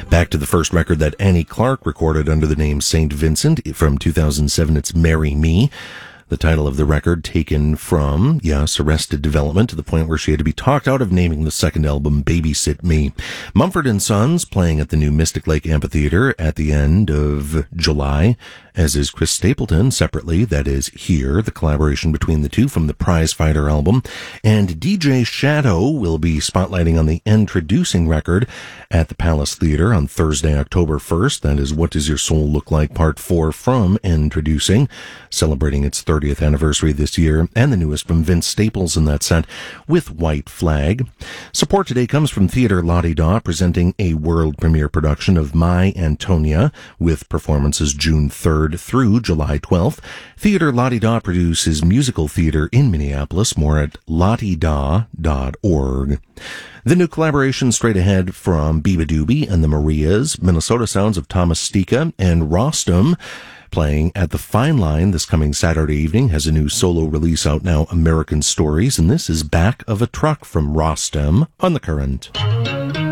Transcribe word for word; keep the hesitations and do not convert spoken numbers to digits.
Back to the first record that Annie Clark recorded under the name Saint Vincent from two thousand seven, it's Marry Me. The title of the record taken from, yes, Arrested Development, to the point where she had to be talked out of naming the second album Babysit Me. Mumford and Sons playing at the new Mystic Lake Amphitheater at the end of July, as is Chris Stapleton separately, that is Here, the collaboration between the two from the Prizefighter album. And D J Shadow will be spotlighting on the Introducing record at the Palace Theater on Thursday, October first. That is What Does Your Soul Look Like Part four from Introducing, celebrating its thirtieth anniversary this year, and the newest from Vince Staples in that set with White Flag. Support today comes from Theatre La Di Da, presenting a world premiere production of My Antonia, with performances June third through July twelfth. Theatre La Di Da produces musical theater in Minneapolis. More at latida dot org. The new collaboration straight ahead from Biba Doobie and the Marias, Minnesota sounds of Thomas Stika and Rostam, playing at the Fine Line this coming Saturday evening, has a new solo release out now, American Stories, and this is Back of a Truck from Rostam on The Current.